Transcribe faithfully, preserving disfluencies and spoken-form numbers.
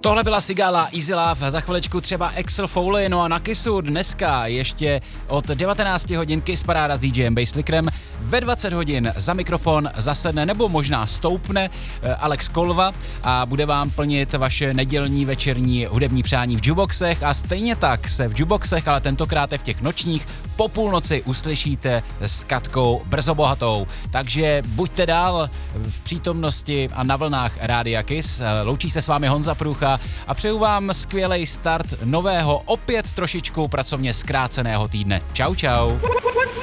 Tohle byla Sigala, Easy Love, za chviličku třeba Axel Foley, no a na Kissu dneska ještě od devatenáct hodin Kiss Paráda s DJem Basslickerem, ve dvacet hodin za mikrofon zasedne nebo možná stoupne Alex Kolva a bude vám plnit vaše nedělní večerní hudební přání v jukeboxech a stejně tak se v jukeboxech, ale tentokrát v těch nočních, po půlnoci uslyšíte s Katkou Brzo Bohatou. Takže buďte dál v přítomnosti a na vlnách Rádia Kiss. Loučí se s vámi Honza Průcha a přeju vám skvělej start nového, opět trošičku pracovně zkráceného týdne. Čau, čau.